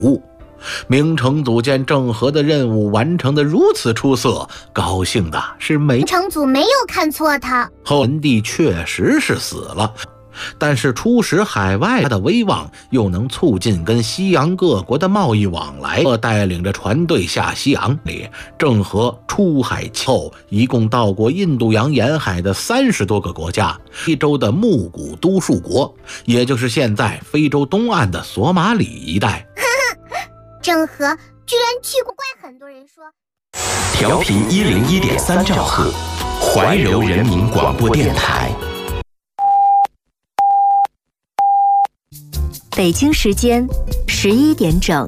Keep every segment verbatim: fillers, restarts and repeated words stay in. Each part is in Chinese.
物。明成祖见郑和的任务完成得如此出色，高兴的是没。 明成祖没有看错他， 后文帝确实是死了，但是出使海外，他的威望又能促进跟西洋各国的贸易往来。带领着船队下西洋里，郑和出海后一共到过印度洋沿海的三十多个国家，非洲的木古都数国，也就是现在非洲东岸的索马里一带。 郑和居然去过，怪很多人说。 调频一零一点三兆赫，怀柔人民广播电台。 北京时间十一点整。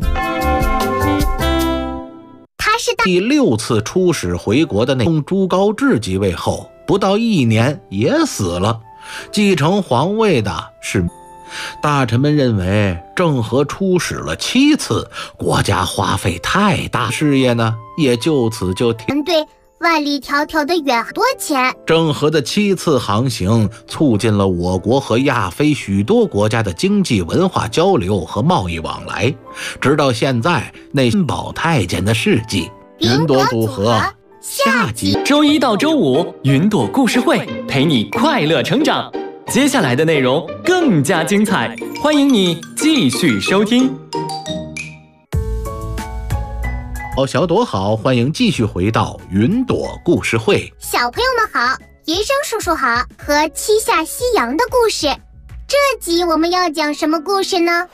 他是第六次出使回国的那朱高炽即位后，不到一年也死了。继承皇位的是。大臣们认为郑和出使了七次，国家花费太大，事业呢也就此就停。 对，万里迢迢的远，多钱？ 郑和的七次航行促进了我国和亚非许多国家的经济文化交流和贸易往来，直到现在那新保太监的事迹。云朵组合下集， 周一到周五云朵故事会陪你快乐成长。接下来的内容更加精彩，欢迎你继续收听。 哦，小朵好，欢迎继续回到云朵故事会。 小朋友们好，爷生叔叔好，和七下西洋的故事。这集我们要讲什么故事呢？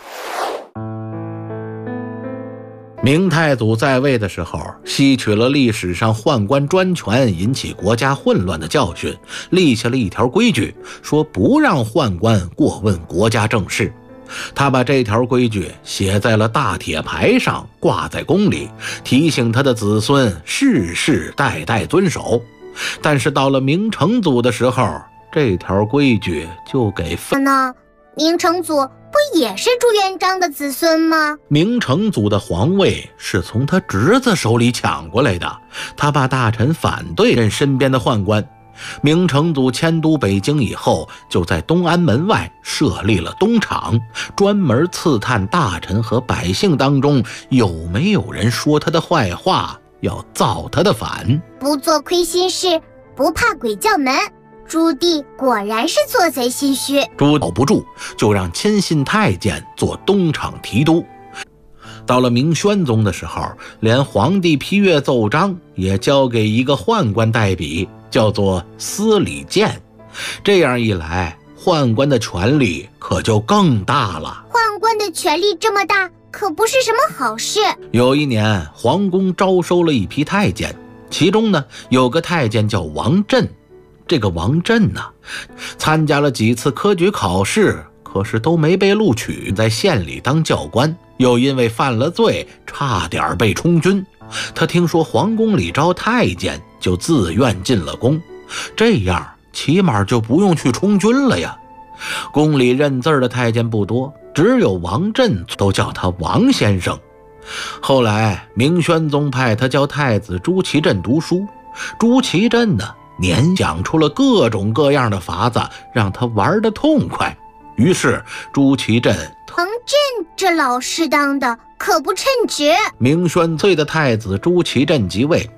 明太祖在位的时候，吸取了历史上宦官专权引起国家混乱的教训，立下了一条规矩，说不让宦官过问国家政事。他把这条规矩写在了大铁牌上，挂在宫里，提醒他的子孙世世代代遵守。但是到了明成祖的时候，这条规矩就给废了。明成祖不也是朱元璋的子孙吗？ 明成祖的皇位是从他侄子手里抢过来的，他怕大臣反对任身边的宦官。明成祖迁都北京以后，就在东安门外设立了东厂，专门刺探大臣和百姓当中有没有人说他的坏话，要造他的反。 不做亏心事，不怕鬼叫门。朱棣果然是做贼心虚， 朱保不住，就让亲信太监做东厂提督。到了明宣宗的时候，连皇帝批阅奏章也交给一个宦官代笔，叫做司礼监。这样一来，宦官的权力可就更大了。 宦官的权力这么大，可不是什么好事。 有一年，皇宫招收了一批太监，其中呢有个太监叫王振。这个王振呢，参加了几次科举考试，可是都没被录取，在县里当教官，又因为犯了罪，差点被充军。他听说皇宫里招太监，就自愿进了宫，这样起码就不用去充军了呀。宫里认字的太监不多，只有王振都叫他王先生。后来明宣宗派他教太子朱祁镇读书，朱祁镇呢联想出了各种各样的法子，让他玩得痛快。于是朱祁镇王振这老师当的可不称职。 明宣宗的太子朱祁镇即位，